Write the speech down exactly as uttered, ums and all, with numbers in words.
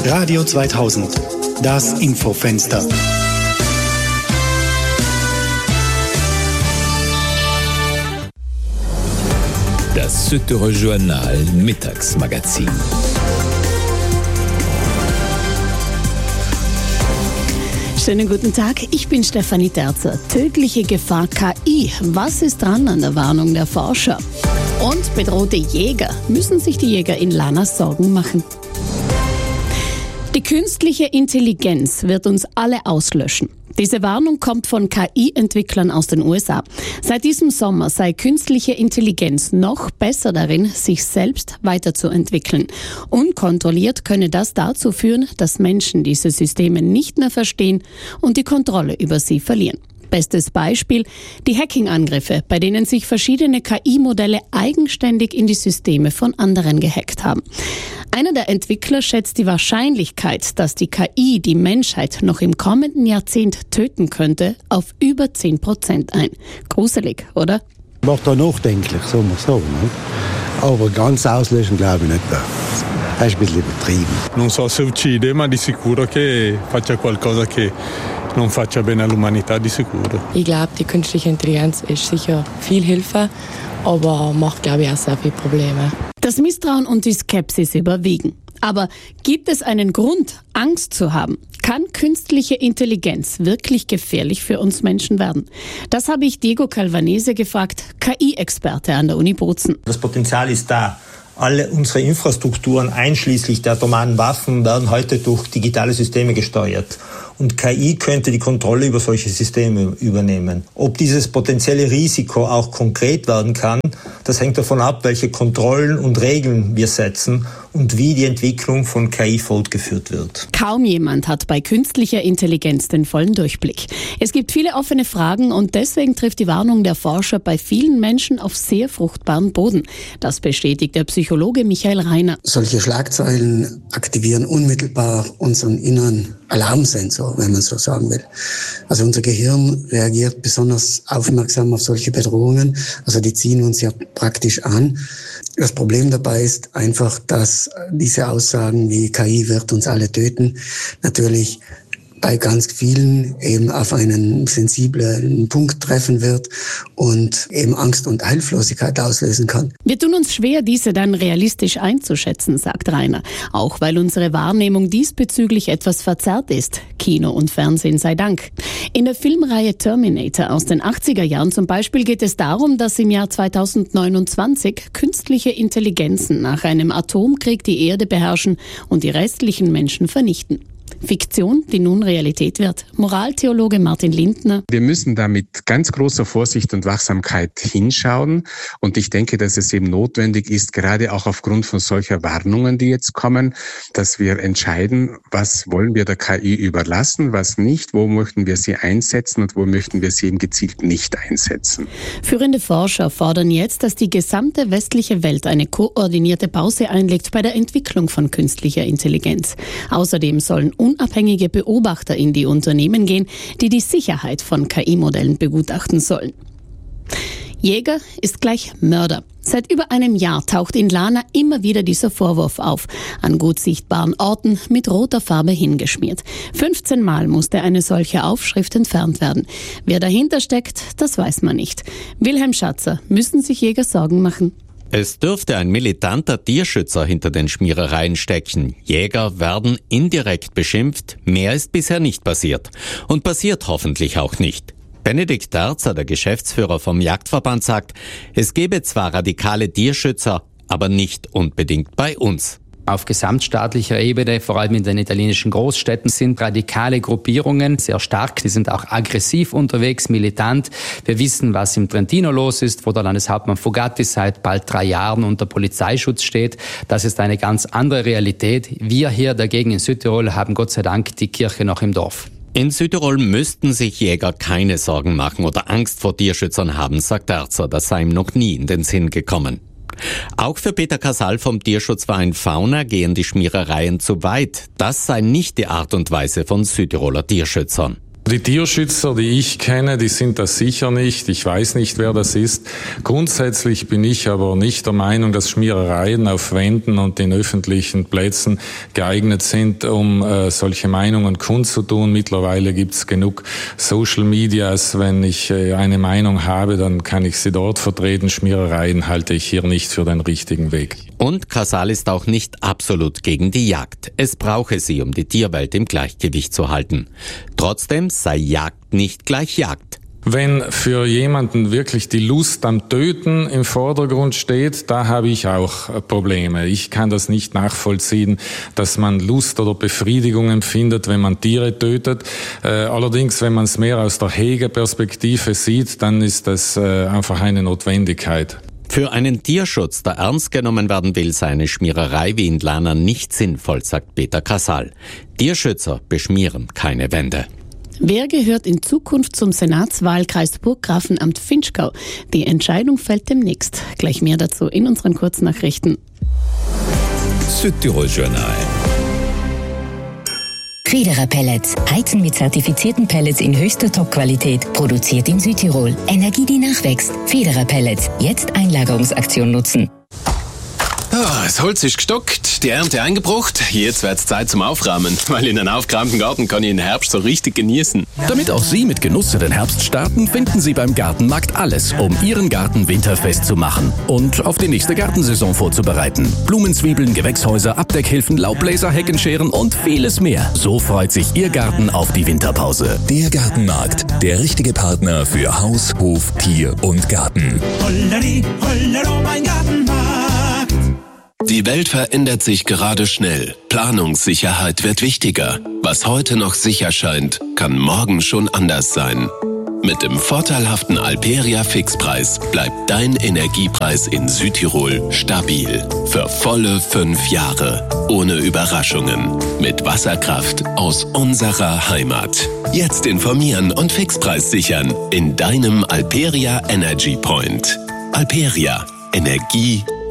Radio zweitausend, das Infofenster. Das Südtiroler Journal Mittagsmagazin. Schönen guten Tag, ich bin Stefanie Terzer. Tödliche Gefahr K I. Was ist dran an der Warnung der Forscher? Und bedrohte Jäger. Müssen sich die Jäger in Lana Sorgen machen? Die künstliche Intelligenz wird uns alle auslöschen. Diese Warnung kommt von K I-Entwicklern aus den U S A. Seit diesem Sommer sei künstliche Intelligenz noch besser darin, sich selbst weiterzuentwickeln. Unkontrolliert könne das dazu führen, dass Menschen diese Systeme nicht mehr verstehen und die Kontrolle über sie verlieren. Bestes Beispiel, die Hacking-Angriffe, bei denen sich verschiedene K I-Modelle eigenständig in die Systeme von anderen gehackt haben. Einer der Entwickler schätzt die Wahrscheinlichkeit, dass die K I die Menschheit noch im kommenden Jahrzehnt töten könnte, auf über zehn Prozent ein. Gruselig, oder? Macht da nachdenklich, so muss man sagen. Ne? Aber ganz auslöschen glaube ich nicht. Das ist ein bisschen übertrieben. Non so se uccide, ma di sicuro che faccia qualcosa che non faccia bene all'umanità, di sicuro. Ich glaube, die künstliche Intelligenz ist sicher viel Hilfe, aber macht, glaube ich, auch sehr viele Probleme. Das Misstrauen und die Skepsis überwiegen. Aber gibt es einen Grund, Angst zu haben? Kann künstliche Intelligenz wirklich gefährlich für uns Menschen werden? Das habe ich Diego Calvanese gefragt, K I-Experte an der Uni Bozen. Das Potenzial ist da. Alle unsere Infrastrukturen, einschließlich der atomaren Waffen, werden heute durch digitale Systeme gesteuert. Und K I könnte die Kontrolle über solche Systeme übernehmen. Ob dieses potenzielle Risiko auch konkret werden kann, das hängt davon ab, welche Kontrollen und Regeln wir setzen und wie die Entwicklung von K I fortgeführt wird. Kaum jemand hat bei künstlicher Intelligenz den vollen Durchblick. Es gibt viele offene Fragen und deswegen trifft die Warnung der Forscher bei vielen Menschen auf sehr fruchtbaren Boden. Das bestätigt der Psychologe Michael Reiner. Solche Schlagzeilen aktivieren unmittelbar unseren inneren Alarmsensor, wenn man so sagen will. Also unser Gehirn reagiert besonders aufmerksam auf solche Bedrohungen. Also die ziehen uns ja praktisch an. Das Problem dabei ist einfach, dass diese Aussagen wie K I wird uns alle töten, natürlich bei ganz vielen eben auf einen sensiblen Punkt treffen wird und eben Angst und Hilflosigkeit auslösen kann. Wir tun uns schwer, diese dann realistisch einzuschätzen, sagt Rainer. Auch weil unsere Wahrnehmung diesbezüglich etwas verzerrt ist. Kino und Fernsehen sei Dank. In der Filmreihe Terminator aus den achtziger Jahren zum Beispiel geht es darum, dass im Jahr zweitausendneunundzwanzig künstliche Intelligenzen nach einem Atomkrieg die Erde beherrschen und die restlichen Menschen vernichten. Fiktion, die nun Realität wird. Moraltheologe Martin Lindner. Wir müssen da mit ganz großer Vorsicht und Wachsamkeit hinschauen. Und ich denke, dass es eben notwendig ist, gerade auch aufgrund von solcher Warnungen, die jetzt kommen, dass wir entscheiden, was wollen wir der K I überlassen, was nicht, wo möchten wir sie einsetzen und wo möchten wir sie eben gezielt nicht einsetzen. Führende Forscher fordern jetzt, dass die gesamte westliche Welt eine koordinierte Pause einlegt bei der Entwicklung von künstlicher Intelligenz. Außerdem sollen unabhängige Beobachter in die Unternehmen gehen, die die Sicherheit von K I-Modellen begutachten sollen. Jäger ist gleich Mörder. Seit über einem Jahr taucht in Lana immer wieder dieser Vorwurf auf, an gut sichtbaren Orten mit roter Farbe hingeschmiert. fünfzehn Mal musste eine solche Aufschrift entfernt werden. Wer dahinter steckt, das weiß man nicht. Wilhelm Schatzer, müssen sich Jäger Sorgen machen? Es dürfte ein militanter Tierschützer hinter den Schmierereien stecken. Jäger werden indirekt beschimpft. Mehr ist bisher nicht passiert. Und passiert hoffentlich auch nicht. Benedikt Terzer, der Geschäftsführer vom Jagdverband, sagt, es gebe zwar radikale Tierschützer, aber nicht unbedingt bei uns. Auf gesamtstaatlicher Ebene, vor allem in den italienischen Großstädten, sind radikale Gruppierungen sehr stark. Die sind auch aggressiv unterwegs, militant. Wir wissen, was im Trentino los ist, wo der Landeshauptmann Fugatti seit bald drei Jahren unter Polizeischutz steht. Das ist eine ganz andere Realität. Wir hier dagegen in Südtirol haben Gott sei Dank die Kirche noch im Dorf. In Südtirol müssten sich Jäger keine Sorgen machen oder Angst vor Tierschützern haben, sagt Terzer. Das sei ihm noch nie in den Sinn gekommen. Auch für Peter Casal vom Tierschutzverein Fauna gehen die Schmierereien zu weit. Das sei nicht die Art und Weise von Südtiroler Tierschützern. Die Tierschützer, die ich kenne, die sind das sicher nicht. Ich weiß nicht, wer das ist. Grundsätzlich bin ich aber nicht der Meinung, dass Schmierereien auf Wänden und in öffentlichen Plätzen geeignet sind, um äh, solche Meinungen kundzutun. Mittlerweile gibt's genug Social Medias. Wenn ich äh, eine Meinung habe, dann kann ich sie dort vertreten. Schmierereien halte ich hier nicht für den richtigen Weg. Und Casal ist auch nicht absolut gegen die Jagd. Es brauche sie, um die Tierwelt im Gleichgewicht zu halten. Trotzdem sei Jagd nicht gleich Jagd. Wenn für jemanden wirklich die Lust am Töten im Vordergrund steht, da habe ich auch Probleme. Ich kann das nicht nachvollziehen, dass man Lust oder Befriedigung empfindet, wenn man Tiere tötet. Äh, allerdings, wenn man es mehr aus der Hegeperspektive sieht, dann ist das äh, einfach eine Notwendigkeit. Für einen Tierschutz, der ernst genommen werden will, sei eine Schmiererei wie in Lana nicht sinnvoll, sagt Peter Casal. Tierschützer beschmieren keine Wände. Wer gehört in Zukunft zum Senatswahlkreis Burggrafenamt Vinschgau? Die Entscheidung fällt demnächst. Gleich mehr dazu in unseren Kurznachrichten. Südtirol Journal. Federer Pellets. Heizen mit zertifizierten Pellets in höchster Top-Qualität. Produziert in Südtirol. Energie, die nachwächst. Federer Pellets. Jetzt Einlagerungsaktion nutzen. Ah, das Holz ist gestockt, die Ernte eingebracht. Jetzt wird's Zeit zum Aufräumen, weil in einem aufgeräumten Garten kann ich den Herbst so richtig genießen. Damit auch Sie mit Genuss in den Herbst starten, finden Sie beim Gartenmarkt alles, um Ihren Garten winterfest zu machen und auf die nächste Gartensaison vorzubereiten. Blumenzwiebeln, Gewächshäuser, Abdeckhilfen, Laubbläser, Heckenscheren und vieles mehr. So freut sich Ihr Garten auf die Winterpause. Der Gartenmarkt, der richtige Partner für Haus, Hof, Tier und Garten. Holleri, hollero, mein Gartenmarkt. Die Welt verändert sich gerade schnell. Planungssicherheit wird wichtiger. Was heute noch sicher scheint, kann morgen schon anders sein. Mit dem vorteilhaften Alperia Fixpreis bleibt dein Energiepreis in Südtirol stabil. Für volle fünf Jahre. Ohne Überraschungen. Mit Wasserkraft aus unserer Heimat. Jetzt informieren und Fixpreis sichern in deinem Alperia Energy Point. Alperia. Energie